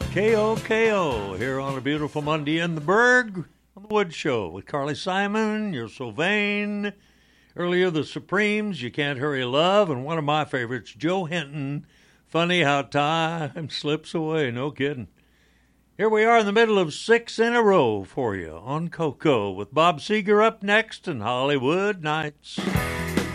KOKO here on a beautiful Monday in the Berg on the Wood Show with Carly Simon. You're so vain. Earlier, the Supremes, You Can't Hurry Love, and one of my favorites, Joe Hinton. Funny how time slips away, no kidding. Here we are in the middle of 6 in a row for you on KOKO with Bob Seger up next and Hollywood Nights.